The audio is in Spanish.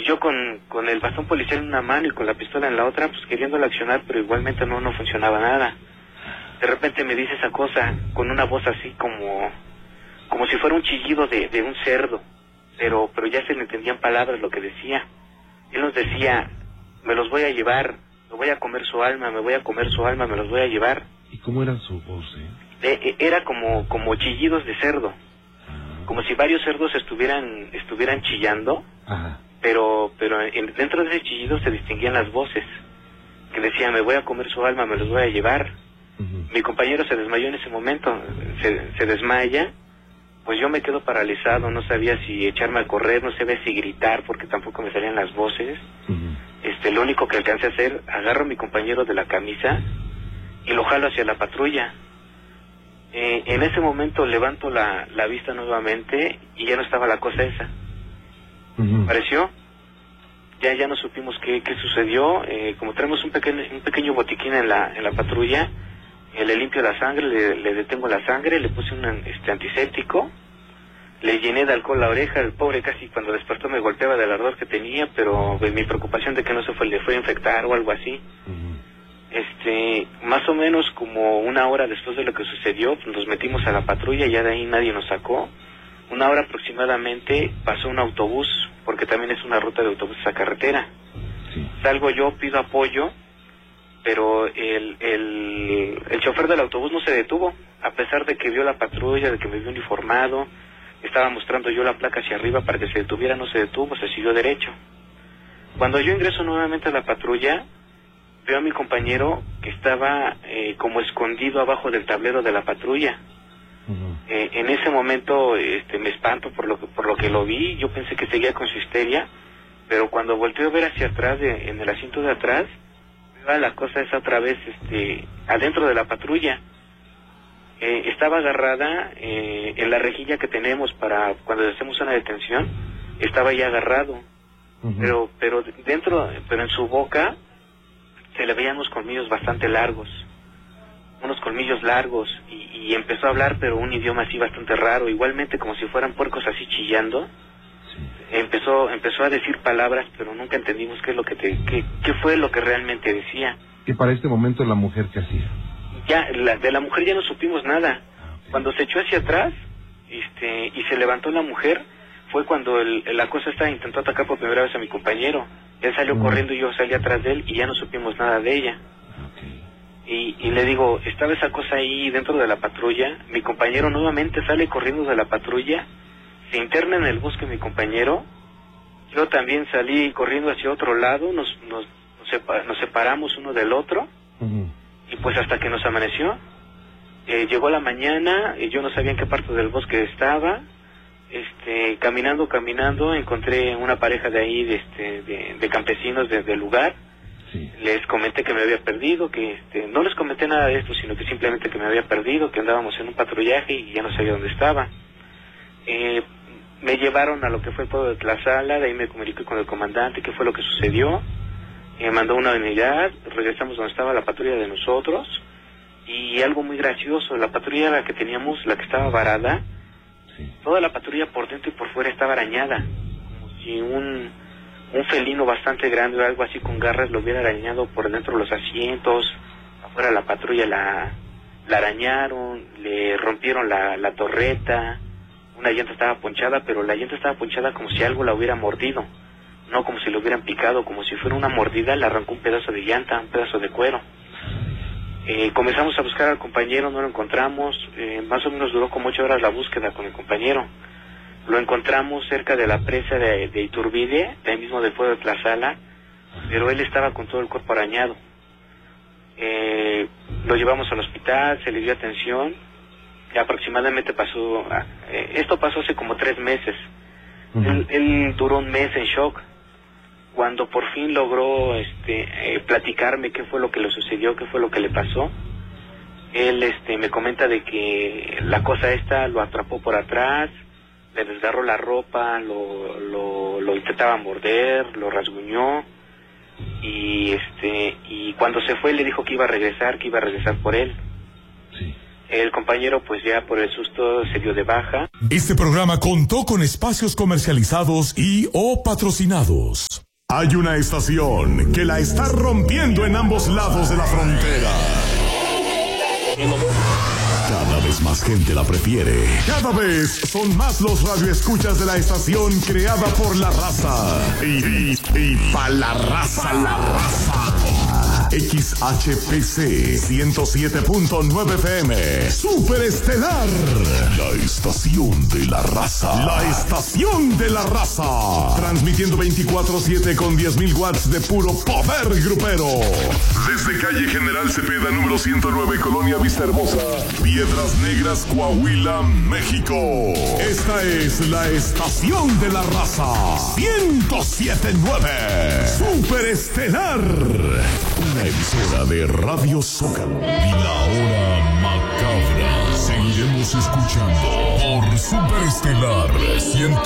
yo con el bastón policial en una mano y con la pistola en la otra, pues queriéndola accionar, pero igualmente no funcionaba nada. De repente me dice esa cosa con una voz así como si fuera un chillido de un cerdo, pero ya se le entendían palabras lo que decía. Él nos decía, me los voy a llevar, me voy a comer su alma, me voy a comer su alma, me los voy a llevar. ¿Y cómo era su voz, Era como chillidos de cerdo, como si varios cerdos estuvieran chillando. Ajá. Pero dentro de ese chillido se distinguían las voces, que decía, me voy a comer su alma, me los voy a llevar. Mi compañero se desmayó en ese momento, se desmaya, pues yo me quedo paralizado, no sabía si echarme a correr, no sabía si gritar, porque tampoco me salían las voces. Lo único que alcancé a hacer, agarro a mi compañero de la camisa y lo jalo hacia la patrulla. En ese momento levanto la vista nuevamente y ya no estaba la cosa esa. Apareció, ya no supimos qué sucedió. Como tenemos un pequeño botiquín en la patrulla, le limpio la sangre, le detengo la sangre, le puse un antiséptico, le llené de alcohol la oreja. El pobre casi cuando despertó me golpeaba del ardor que tenía, pero mi preocupación de que no le fue a infectar o algo así. Más o menos como una hora después de lo que sucedió, pues nos metimos a la patrulla y ya de ahí nadie nos sacó. Una hora aproximadamente pasó un autobús, porque también es una ruta de autobuses a carretera. Salgo yo, pido apoyo, pero el chofer del autobús no se detuvo, a pesar de que vio la patrulla, de que me vio uniformado, estaba mostrando yo la placa hacia arriba para que se detuviera, no se detuvo, se siguió derecho. Cuando yo ingreso nuevamente a la patrulla, veo a mi compañero que estaba como escondido abajo del tablero de la patrulla. En ese momento me espanto por lo que lo vi. Yo pensé que seguía con su histeria, pero cuando volteo a ver hacia atrás, en el asiento de atrás, veo la cosa esa otra vez adentro de la patrulla. Estaba agarrada en la rejilla que tenemos para cuando hacemos una detención, estaba ya agarrado. Pero en su boca se le veían unos colmillos bastante largos, y empezó a hablar, pero un idioma así bastante raro, igualmente como si fueran puercos así chillando. Empezó a decir palabras, pero nunca entendimos qué fue lo que realmente decía. ¿Y para este momento la mujer qué hacía? Ya, de la mujer ya no supimos nada. Cuando se echó hacia atrás, y se levantó la mujer, fue cuando la cosa esta intentó atacar por primera vez a mi compañero. Él salió corriendo y yo salí atrás de él y ya no supimos nada de ella. Y le digo, estaba esa cosa ahí dentro de la patrulla. Mi compañero nuevamente sale corriendo de la patrulla, se interna en el bosque mi compañero. Yo también salí corriendo hacia otro lado, nos separamos uno del otro. Y pues hasta que nos amaneció. Llegó la mañana, yo no sabía en qué parte del bosque estaba. Caminando, encontré una pareja de ahí, de campesinos del lugar. Les comenté que me había perdido, que no les comenté nada de esto, sino que simplemente que me había perdido, que andábamos en un patrullaje y ya no sabía dónde estaba. Me llevaron a lo que fue el pueblo de Tlaxcala, de ahí me comuniqué con el comandante, qué fue lo que sucedió. Mandó una unidad, regresamos donde estaba la patrulla de nosotros, y algo muy gracioso, la patrulla la que teníamos, la que estaba varada, toda la patrulla por dentro y por fuera estaba arañada, como si un felino bastante grande o algo así con garras lo hubiera arañado por dentro de los asientos. Afuera la patrulla la arañaron, le rompieron la torreta, una llanta estaba ponchada, pero la llanta estaba ponchada como si algo la hubiera mordido, no como si lo hubieran picado, como si fuera una mordida, le arrancó un pedazo de llanta, un pedazo de cuero. Comenzamos a buscar al compañero, no lo encontramos. Más o menos duró como 8 horas la búsqueda con el compañero. Lo encontramos cerca de la presa de Iturbide, de ahí mismo del pueblo de Tlaxcala, pero él estaba con todo el cuerpo arañado. Lo llevamos al hospital, se le dio atención, y aproximadamente esto pasó hace como 3 meses. Él duró un mes en shock. Cuando por fin logró platicarme qué fue lo que le sucedió, qué fue lo que le pasó, él me comenta de que la cosa esta lo atrapó por atrás, le desgarró la ropa, lo intentaba morder, lo rasguñó, y cuando se fue le dijo que iba a regresar por él. El compañero pues ya por el susto se dio de baja. Este programa contó con espacios comercializados y o patrocinados. Hay una estación que la está rompiendo en ambos lados de la frontera. Cada vez más gente la prefiere. Cada vez son más los radioescuchas de la estación creada por la raza. Y pa' la raza. XHPC 107.9 FM. Superestelar. La estación de la raza. La estación de la raza. Transmitiendo 24/7 con 10.000 watts de puro poder grupero. Desde calle General Cepeda, número 109, Colonia Vista Hermosa, Piedras Negras, Coahuila, México. Esta es la estación de la raza. 107.9. Superestelar. Una emisora de Radio Zócalo. Y la hora macabra. Seguiremos escuchando por Superestelar 107.9.